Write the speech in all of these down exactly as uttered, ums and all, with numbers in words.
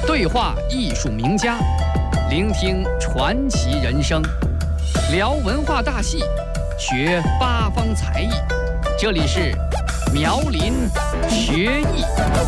对话艺术名家，聆听传奇人生，聊文化大戏，学八方才艺。这里是苗林学艺。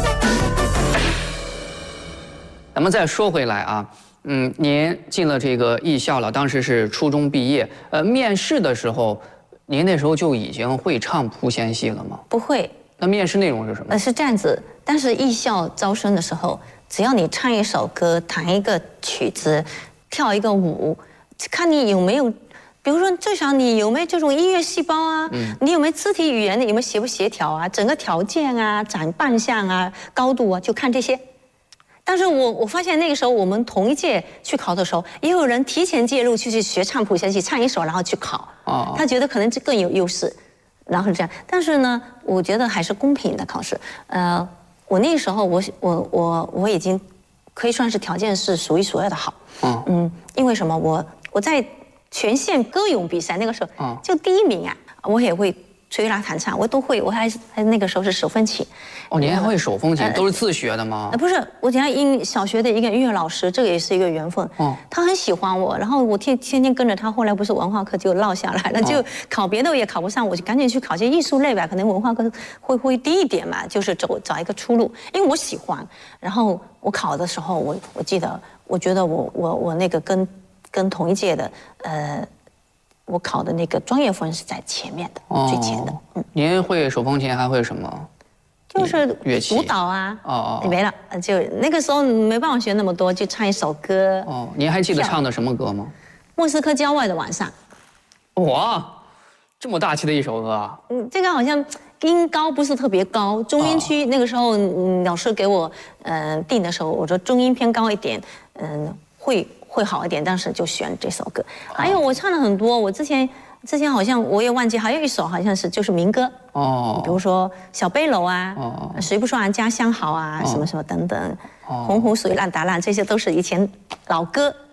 咱们再说回来啊，嗯，您进了这个艺校了，当时是初中毕业，呃，面试的时候，您那时候就已经会唱莆仙戏了吗？ 不会。 那面试内容是什么？ 呃，是这样子，但是艺校招生的时候，只要你唱一首歌、弹一个曲子、跳一个舞，看你有没有，比如说至少你有没有这种音乐细胞啊，嗯、你有没有肢体语言，有没有协不协调啊，整个条件啊、展扮相啊、高度啊，就看这些。但是我我发现那个时候我们同一届去考的时候，也有人提前介入去去学唱莆仙戏，唱一首然后去考，哦，他觉得可能这更有优势。然后这样，但是呢，我觉得还是公平的考试。呃，我那时候我我我我已经可以算是条件是数一数二的好。嗯嗯，因为什么？我我在全县歌咏比赛那个时候就第一名啊，我也会吹拉弹唱，我都会，我还还那个时候是手风琴。 哦，您还会手风琴？都是自学的吗？ 呃，不是，我讲音小学的一个音乐老师，这个也是一个缘分。哦，他很喜欢我，然后我天天天跟着他，后来不是文化课就落下来了，就考别的也考不上，我就赶紧去考些艺术类吧，可能文化课会会低一点嘛，就是走找一个出路，因为我喜欢。然后我考的时候，我我记得，我觉得我我我那个跟跟同一届的呃。我考的那个专业分是在前面的，哦、最前的。 嗯，您会手风琴，还会什么？ 就是乐器、 舞蹈啊。 哦哦， 没了，就那个时候没办法学那么多，就唱一首歌。 哦，您还记得唱的什么歌吗？ 莫斯科郊外的晚上。 哇，这么大气的一首歌啊！ 嗯，这个好像音高不是特别高，中音区那个时候，嗯，老师给我呃定的时候，我说中音偏高一点，嗯，会。会好一点，但是就选这首歌。还有我唱了很多，我之前之前好像我也忘记，还有一首好像是就是民歌哦，比如说小背篓啊，哦，谁不说俺家乡好啊，什么什么等等，洪湖水浪打浪，这些都是以前老歌。